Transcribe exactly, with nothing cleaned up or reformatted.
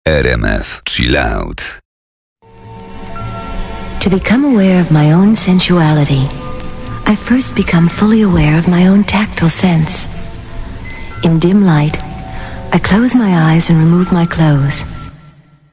R M F Chill Out. To become aware of my own sensuality, I first become fully aware of my own tactile sense. In dim light, I close my eyes and remove my clothes.